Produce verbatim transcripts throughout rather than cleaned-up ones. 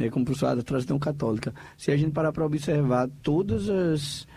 né, como professor da tradição católica, se a gente parar para observar todas as...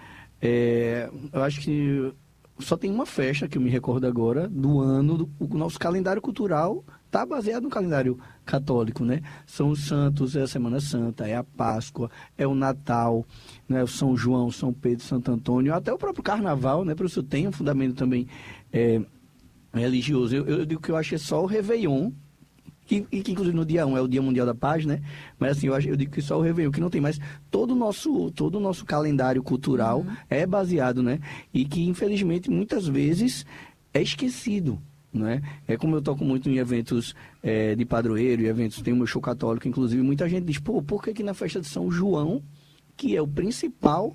É, eu acho que só tem uma festa que eu me recordo agora do ano, do, o nosso calendário cultural está baseado no calendário católico, né? São os santos, é a Semana Santa, é a Páscoa, é o Natal, né? O São João, São Pedro, Santo Antônio, até o próprio Carnaval, né? Por isso tem um fundamento também é, religioso. Eu, eu digo que eu acho que é só o Réveillon, que, e que inclusive no dia um é o Dia Mundial da Paz, né? Mas assim, eu, acho, eu digo que só o Réveillon, que não tem mais. Todo o nosso, todo o nosso calendário cultural uhum. é baseado, né? E que, infelizmente, muitas vezes é esquecido, né? É como eu toco muito em eventos é, de padroeiro, e eventos, tem o meu show católico, inclusive, muita gente diz, pô, por que que na festa de São João, que é o principal,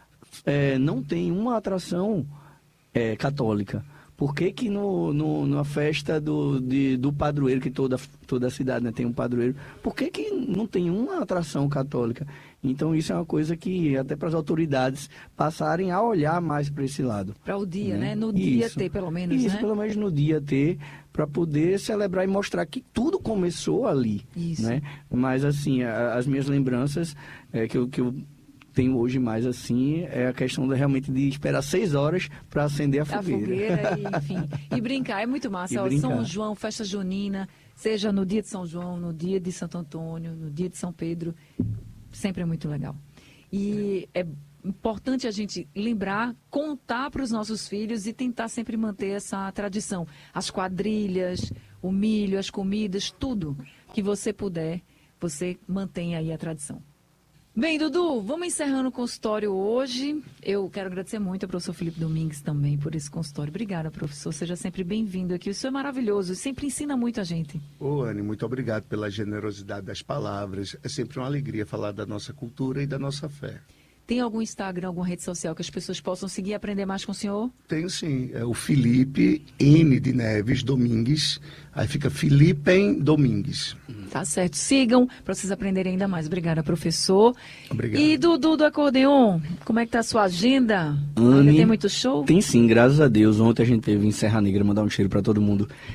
é, não tem uma atração é, católica? Por que que no, no, na festa do, de, do padroeiro, que toda, toda a cidade, né, tem um padroeiro, por que que não tem uma atração católica? Então isso é uma coisa que até para as autoridades passarem a olhar mais para esse lado. Para o dia, né? né? No dia isso. ter, pelo menos, Isso, né? pelo menos no dia ter, para poder celebrar e mostrar que tudo começou ali. Isso. Né? Mas assim, a, as minhas lembranças é, que eu... Que eu tenho hoje mais assim, é a questão de, realmente de esperar seis horas para acender a fogueira. A fogueira, e, enfim. E brincar, é muito massa. Ó, São João, festa junina, seja no dia de São João, no dia de Santo Antônio, no dia de São Pedro, sempre é muito legal. E é importante a gente lembrar, contar para os nossos filhos e tentar sempre manter essa tradição. As quadrilhas, o milho, as comidas, tudo que você puder, você mantém aí a tradição. Bem, Dudu, vamos encerrando o consultório hoje. Eu quero agradecer muito ao professor Felipe Domingues também por esse consultório. Obrigada, professor. Seja sempre bem-vindo aqui. O senhor é maravilhoso e sempre ensina muito a gente. Ô, Anne, muito obrigado pela generosidade das palavras. É sempre uma alegria falar da nossa cultura e da nossa fé. Tem algum Instagram, alguma rede social que as pessoas possam seguir e aprender mais com o senhor? Tenho sim. É o Felipe N de Neves Domingues. Aí fica Felipe Domingues. Tá certo. Sigam para vocês aprenderem ainda mais. Obrigada, professor. Obrigado. E Dudu do Acordeon, como é que tá a sua agenda? Anne, ainda tem muito show? Tem sim, graças a Deus. Ontem a gente teve em Serra Negra, mandar um cheiro para todo mundo